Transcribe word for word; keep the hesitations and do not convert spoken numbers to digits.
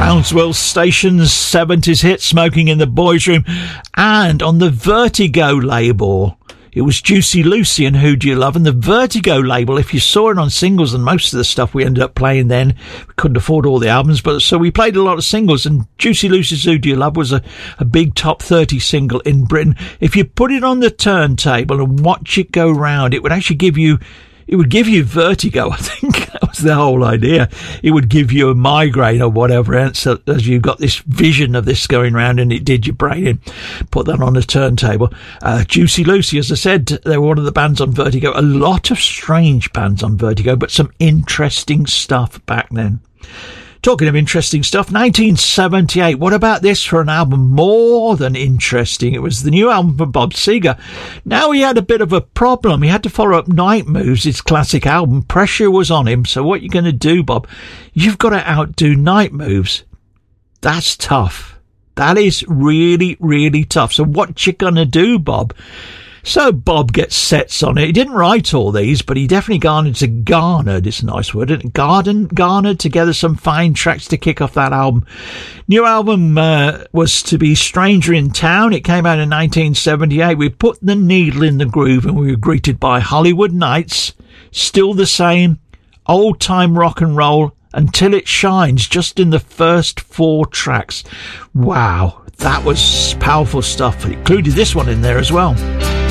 Brownswell Station's seventies hit, Smoking in the Boys' Room, and on the Vertigo label, it was Juicy Lucy and Who Do You Love? And the Vertigo label, if you saw it on singles, and most of the stuff we ended up playing then, we couldn't afford all the albums, but so we played a lot of singles, and Juicy Lucy's Who Do You Love was a, a big top thirty single in Britain. If you put it on the turntable and watch it go round, it would actually give you It would give you vertigo, I think. That was the whole idea. It would give you a migraine or whatever else as you got this vision of this going round, and it did your brain in. Put that on a turntable. Uh, Juicy Lucy, as I said, they were one of the bands on Vertigo. A lot of strange bands on Vertigo, but some interesting stuff back then. Talking of interesting stuff, nineteen seventy-eight. What about this for an album more than interesting? It was the new album from Bob Seger. Now he had a bit of a problem. He had to follow up Night Moves, his classic album. Pressure was on him. So what are you going to do, Bob? You've got to outdo Night Moves. That's tough. That is really, really tough. So what you going to do, Bob? So Bob gets sets on it. He didn't write all these, but he definitely garnered to garnered. It's a nice word, isn't it? Garden, garnered together some fine tracks to kick off that album. New album uh, was to be Stranger in Town. It came out in nineteen seventy-eight. We put the needle in the groove, and we were greeted by Hollywood Nights, Still the Same, Old Time Rock and Roll, Until It Shines, just in the first four tracks. Wow, that was powerful stuff. It included this one in there as well.